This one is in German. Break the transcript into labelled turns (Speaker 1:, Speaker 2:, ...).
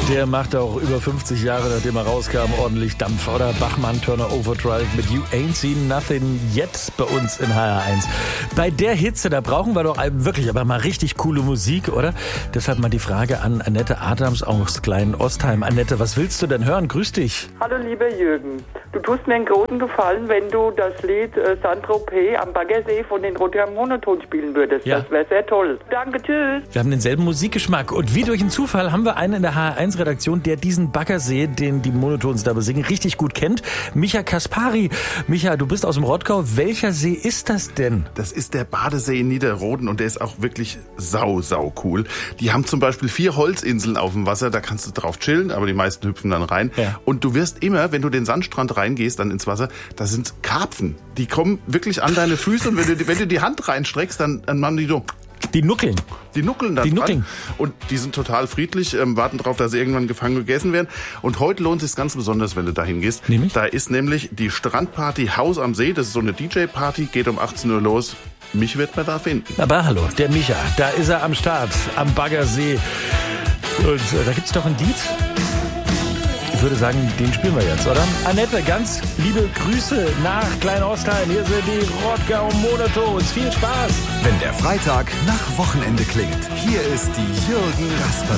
Speaker 1: Der macht auch über 50 Jahre, nachdem er rauskam, ordentlich Dampf. Oder Bachmann, Turner Overdrive mit You Ain't Seen Nothing Yet bei uns in HR1. Bei der Hitze, da brauchen wir doch wirklich aber mal richtig coole Musik, oder? Deshalb mal die Frage an Annette Adams aus Klein-Ostheim. Annette, was willst du denn hören? Grüß dich.
Speaker 2: Hallo lieber Jürgen, du tust mir einen großen Gefallen, wenn du das Lied Saint-Tropez am Baggersee von den Roter Monoton spielen würdest.
Speaker 1: Ja.
Speaker 2: Das wäre sehr toll. Danke, tschüss.
Speaker 1: Wir haben denselben Musikgeschmack und wie durch einen Zufall haben wir einen in der HR1-Redaktion, der diesen Baggersee, den die Monotons da besingen, richtig gut kennt. Micha Kaspari. Micha, du bist aus dem Rottgau. Welcher See ist das denn?
Speaker 3: Das ist der Badesee in Niederroden und der ist auch wirklich sau cool. Die haben zum Beispiel 4 Holzinseln auf dem Wasser, da kannst du drauf chillen, aber die meisten hüpfen dann rein.
Speaker 1: Ja.
Speaker 3: Und du wirst immer, wenn du den Sandstrand reingehst, dann ins Wasser, da sind Karpfen. Die kommen wirklich an deine Füße und wenn du die Hand reinstreckst, dann machen die so...
Speaker 1: Die nuckeln.
Speaker 3: Die nuckeln da dran. Und die sind total friedlich, warten darauf, dass sie irgendwann gefangen gegessen werden. Und heute lohnt es sich ganz besonders, wenn du da hingehst.
Speaker 1: Nämlich?
Speaker 3: Da ist nämlich die Strandparty Haus am See. Das ist so eine DJ-Party, geht um 18 Uhr los. Mich wird man da finden.
Speaker 1: Aber hallo, der Micha, da ist er am Start, am Baggersee. Und da gibt's doch ein Lied. Ich würde sagen, den spielen wir jetzt, oder? Annette, ganz liebe Grüße nach Klein-Ostheim. Hier sind die Rottgau Monotons. Viel Spaß!
Speaker 4: Wenn der Freitag nach Wochenende klingt, hier ist die Jürgen Rasper